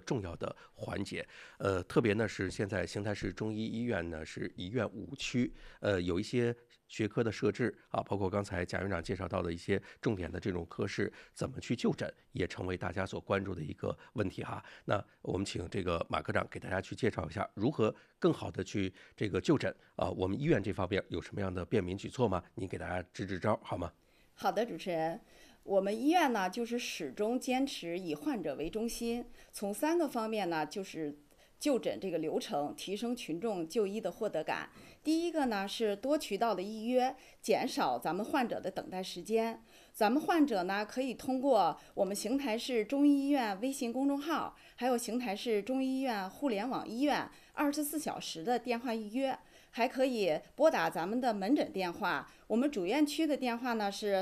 重要的环节。特别呢是现在邢台市中医医院呢是医院5区，有一些学科的设置啊，包括刚才贾院长介绍到的一些重点的这种科室怎么去就诊，也成为大家所关注的一个问题哈。那我们请这个马科长给大家去介绍一下，如何更好的去这个就诊啊？我们医院这方面有什么样的便民举措吗？您给大家支支招好吗？ 好的，主持人，我们医院呢就是始终坚持以患者为中心，从3个方面呢就是就诊这个流程，提升群众就医的获得感。第一个呢是多渠道的预约，减少咱们患者的等待时间。咱们患者呢可以通过我们邢台市中医医院微信公众号，还有邢台市中医医院互联网医院24小时的电话预约，还可以拨打咱们的门诊电话。我们主院区的电话呢是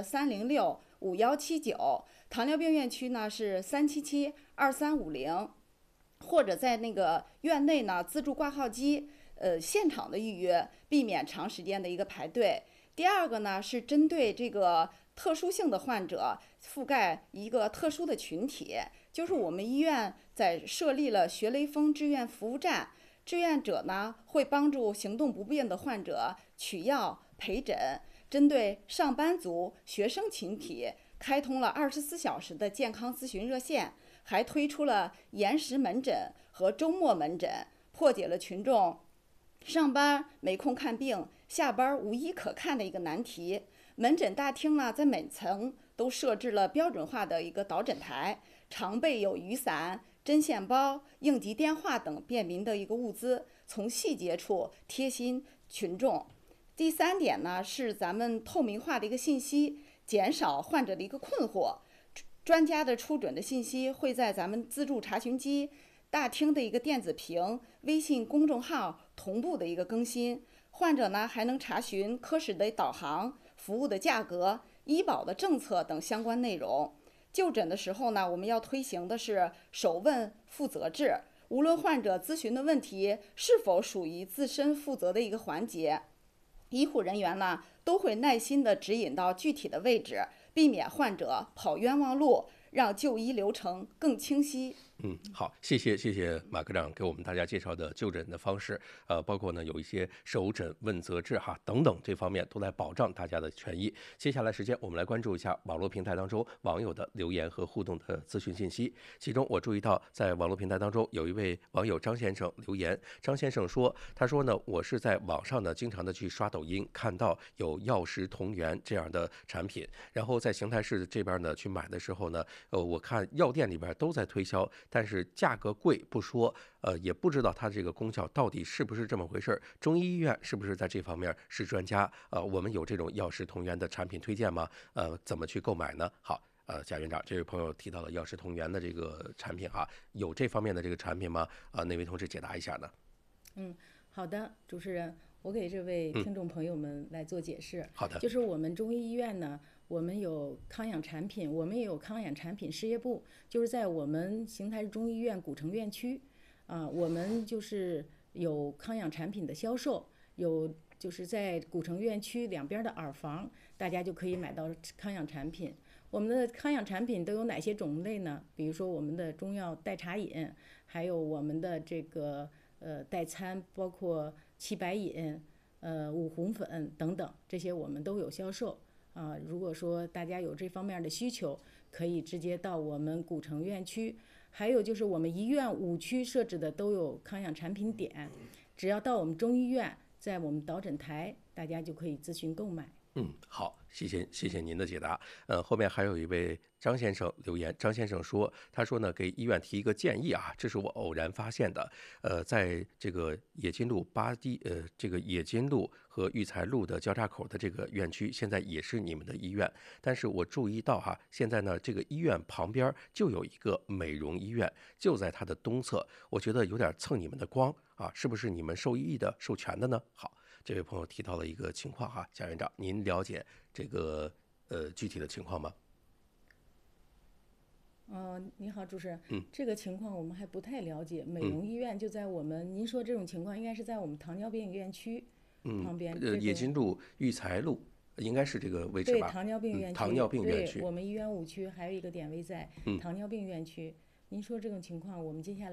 306-5179，糖尿病院区呢是377-2350。或者在那个院内呢自助挂号机现场的预约，避免长时间的一个排队。第二个呢是针对这个特殊性的患者，覆盖一个特殊的群体，就是我们医院在设立了学雷锋志愿服务站，志愿者呢会帮助行动不便的患者取药陪诊，针对上班族、学生群体开通了24小时的健康咨询热线，还推出了延时门诊和周末门诊，破解了群众上班没空看病，下班无医可看的一个难题。门诊大厅呢，在每层都设置了标准化的一个导诊台，常备有雨伞、针线包、应急电话等便民的一个物资，从细节处贴心群众。第3点呢，是咱们透明化的一个信息，减少患者的一个困惑。专家的出诊的信息会在咱们自助查询机、大厅的一个电子屏、微信公众号同步的一个更新。患者呢还能查询科室的导航、服务的价格、医保的政策等相关内容。就诊的时候呢，我们要推行的是首问负责制，无论患者咨询的问题是否属于自身负责的一个环节，医护人员呢都会耐心地指引到具体的位置，避免患者跑冤枉路，让就医流程更清晰。 好，谢谢马科长给我们大家介绍的就诊的方式，包括呢有一些首诊问责制哈等等，这方面都来保障大家的权益。接下来时间我们来关注一下网络平台当中网友的留言和互动的咨询信息。其中我注意到在网络平台当中有一位网友张先生留言，张先生说，他说呢，我是在网上呢经常的去刷抖音，看到有药食同源这样的产品，然后在邢台市这边呢去买的时候呢，我看药店里边都在推销，但是价格贵不说，也不知道它这个功效到底是不是这么回事。中医医院是不是在这方面是专家？我们有这种药食同源的产品推荐吗？怎么去购买呢？好。贾院长，这位朋友提到了药食同源的这个产品哈，有这方面的这个产品吗？哪位同志解答一下呢？ 好的，主持人，我给这位听众朋友们来做解释。 好的， 就是我们中医医院呢，我们有康养产品，我们也有康养产品事业部，就是在我们邢台市中医医院古城院区，我们就是有康养产品的销售，有就是在古城院区两边的耳房，大家就可以买到康养产品。我们的康养产品都有哪些种类呢？比如说我们的中药代茶饮，还有我们的这个代餐，包括七白饮、五红粉等等，这些我们都有销售。如果说大家有这方面的需求，可以直接到我们古城院区，还有就是我们医院5区设置的都有康养产品点，只要到我们中医院，在我们导诊台，大家就可以咨询购买。 好，谢谢您的解答。后面还有一位张先生留言，张先生说，他说呢，给医院提一个建议啊，这是我偶然发现的。在这个冶金路这个冶金路和育才路的交叉口的这个院区，现在也是你们的医院。但是我注意到哈，现在呢，这个医院旁边就有一个美容医院，就在它的东侧，我觉得有点蹭你们的光啊，是不是你们受益的授权的呢？好。这位朋友提到了一个情况哈，贾院长，您了解这个具体的情况吗？ 你好，主持人。这个情况我们还不太了解。美容医院就在我们，您说这种情况应该是在我们糖尿病院区旁边。 冶金路、育才路应该是这个位置吧？ 对，糖尿病院区。 糖尿病院区。 对，我们医院5区还有一个点位在糖尿病院区。您说这种情况，我们接下来。